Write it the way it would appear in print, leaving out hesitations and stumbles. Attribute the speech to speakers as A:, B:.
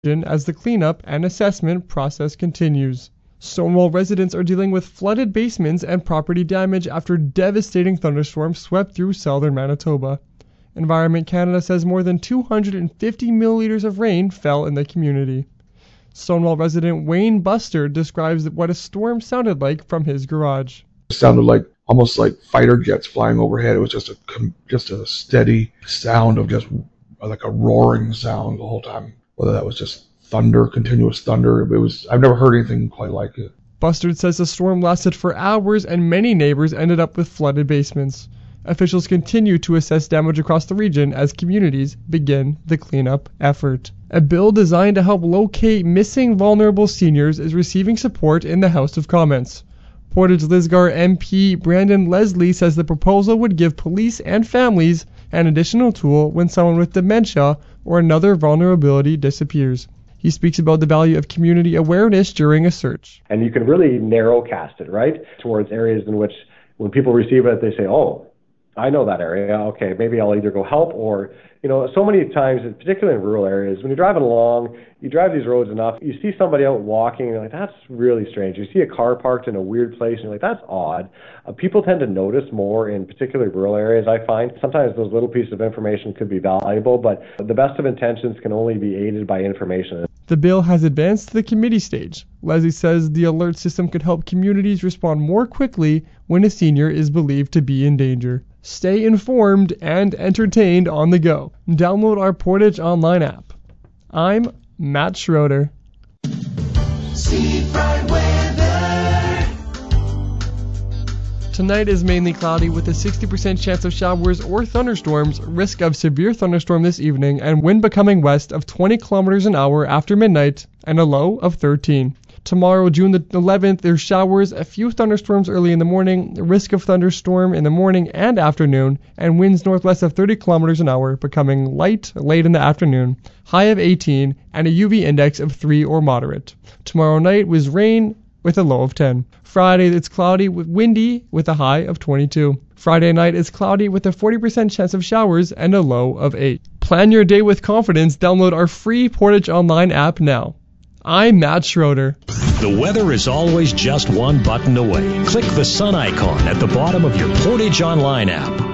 A: as the cleanup and assessment process continues. Stonewall residents are dealing with flooded basements and property damage after devastating thunderstorms swept through southern Manitoba. Environment Canada says more than 250 milliliters of rain fell in the community. Stonewall resident Wayne Bustard describes what a storm sounded like from his garage.
B: It sounded like almost like fighter jets flying overhead. It was just a steady sound of just like a roaring sound the whole time. Whether that was just thunder, continuous thunder, I've never heard anything quite like it.
A: Bustard says the storm lasted for hours and many neighbors ended up with flooded basements. Officials continue to assess damage across the region as communities begin the cleanup effort. A bill designed to help locate missing vulnerable seniors is receiving support in the House of Commons. Portage Lisgar MP Brandon Leslie says the proposal would give police and families an additional tool when someone with dementia or another vulnerability disappears. He speaks about the value of community awareness during a search.
C: And you can really narrow cast it, right, towards areas in which when people receive it, they say, oh, I know that area. Okay, maybe I'll either go help or, so many times, particularly in rural areas, when you're driving along, you drive these roads enough, you see somebody out walking, and you're like, that's really strange. You see a car parked in a weird place, and you're like, that's odd. People tend to notice more in particularly rural areas, I find. Sometimes those little pieces of information could be valuable, but the best of intentions can only be aided by information.
A: The bill has advanced to the committee stage. Leslie says the alert system could help communities respond more quickly when a senior is believed to be in danger. Stay informed and entertained on the go. Download our Portage Online app. I'm Matt Schroeder. Tonight is mainly cloudy with a 60% chance of showers or thunderstorms, risk of severe thunderstorm this evening, and wind becoming west of 20 kilometers an hour after midnight, and a low of 13. Tomorrow, June the 11th, there's showers, a few thunderstorms early in the morning, risk of thunderstorm in the morning and afternoon, and winds northwest of 30 kilometers an hour, becoming light late in the afternoon, high of 18, and a UV index of 3 or moderate. Tomorrow night was rain with a low of 10. Friday, it's cloudy with windy with a high of 22. Friday night is cloudy with a 40% chance of showers and a low of 8. Plan your day with confidence. Download our free Portage Online app now. I'm Matt Schroeder.
D: The weather is always just one button away. Click the sun icon at the bottom of your Portage Online app.